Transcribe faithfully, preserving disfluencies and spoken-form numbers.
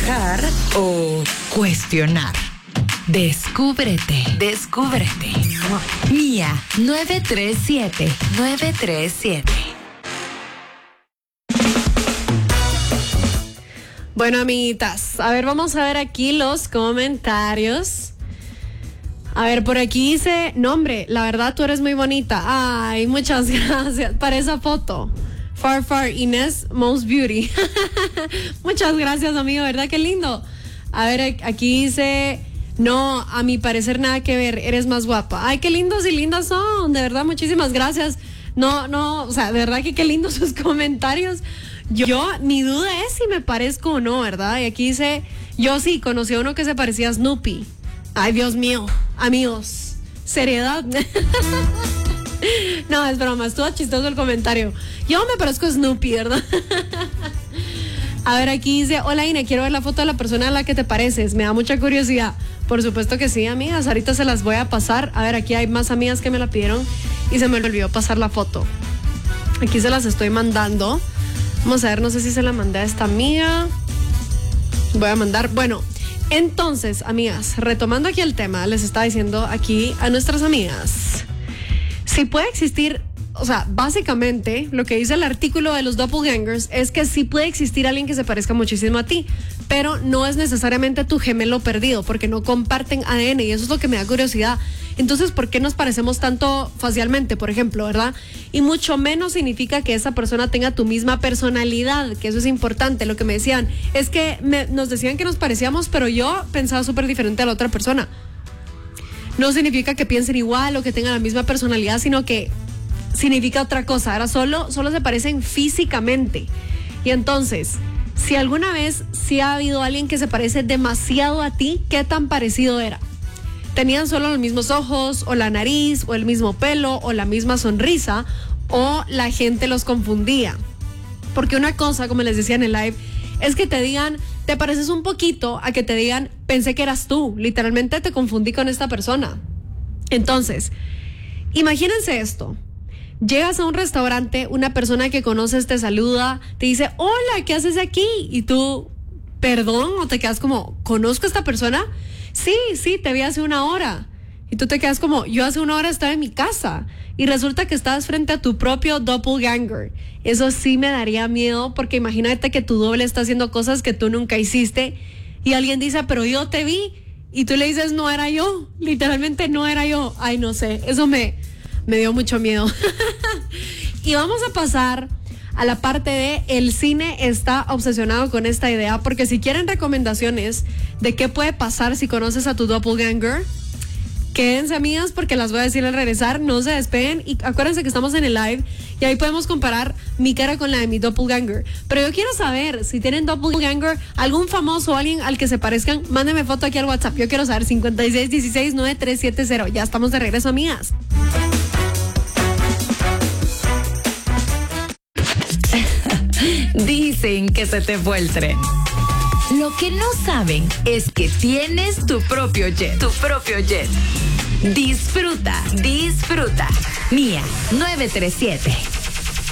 relajar o cuestionar. Descúbrete, descúbrete. Mía nueve tres siete, nueve tres siete. Bueno, amiguitas, a ver, vamos a ver aquí los comentarios. A ver, por aquí dice, no, hombre, la verdad tú eres muy bonita. Ay, muchas gracias para esa foto. Far, far, Inés, most beauty. Muchas gracias, amigo, ¿verdad? Qué lindo. A ver, aquí dice, no, a mi parecer nada que ver, eres más guapa. Ay, qué lindos y lindas son, de verdad, muchísimas gracias. No, no, o sea, de verdad que qué lindos sus comentarios. Yo, yo, mi duda es si me parezco o no, ¿verdad? Y aquí dice, yo sí, conocí a uno que se parecía a Snoopy. Ay, Dios mío, amigos, seriedad. No, es broma, estuvo chistoso el comentario. Yo me parezco a Snoopy, ¿verdad? A ver, aquí dice, hola Ine, quiero ver la foto de la persona a la que te pareces, me da mucha curiosidad. Por supuesto que sí, amigas, ahorita se las voy a pasar. A ver, aquí hay más amigas que me la pidieron y se me olvidó pasar la foto. Aquí se las estoy mandando. Vamos a ver, no sé si se la mandé a esta amiga. Voy a mandar, bueno, entonces, amigas, retomando aquí el tema, les estaba diciendo aquí a nuestras amigas, si puede existir, o sea, básicamente lo que dice el artículo de los doppelgangers es que sí puede existir alguien que se parezca muchísimo a ti, pero no es necesariamente tu gemelo perdido, porque no comparten A D N y eso es lo que me da curiosidad. Entonces, ¿por qué nos parecemos tanto facialmente, por ejemplo, verdad? Y mucho menos significa que esa persona tenga tu misma personalidad, que eso es importante. Lo que me decían es que me, nos decían que nos parecíamos, pero yo pensaba súper diferente a la otra persona. No significa que piensen igual o que tengan la misma personalidad, sino que significa otra cosa. Ahora solo, solo se parecen físicamente. Y entonces, si alguna vez sí ha habido alguien que se parece demasiado a ti, ¿qué tan parecido era? ¿Tenían solo los mismos ojos, o la nariz, o el mismo pelo, o la misma sonrisa, o la gente los confundía? Porque una cosa, como les decía en el live, es que te digan, te pareces un poquito, a que te digan, pensé que eras tú, literalmente te confundí con esta persona. Entonces, imagínense esto. Llegas a un restaurante, una persona que conoces te saluda, te dice, hola, ¿qué haces aquí? Y tú, perdón, o te quedas como, ¿conozco a esta persona? Sí, sí, te vi hace una hora. Y tú te quedas como, yo hace una hora estaba en mi casa. Y resulta que estabas frente a tu propio doppelganger. Eso sí me daría miedo, porque imagínate que tu doble está haciendo cosas que tú nunca hiciste. Y alguien dice, pero yo te vi. Y tú le dices, no era yo. Literalmente no era yo. Ay, no sé, eso me, me dio mucho miedo. Y vamos a pasar a la parte de el cine está obsesionado con esta idea, porque si quieren recomendaciones de qué puede pasar si conoces a tu doppelganger, quédense, amigas, porque las voy a decir al regresar. No se despeguen y acuérdense que estamos en el live y ahí podemos comparar mi cara con la de mi doppelganger. Pero yo quiero saber si tienen doppelganger, algún famoso o alguien al que se parezcan, mándenme foto aquí al WhatsApp. Yo quiero saber, cincuenta y seis dieciséis nueve tres siete cero. Ya estamos de regreso, amigas. Dicen que se te fue el tren. Lo que no saben es que tienes tu propio jet. Tu propio jet. Disfruta, disfruta. Mía nueve tres siete.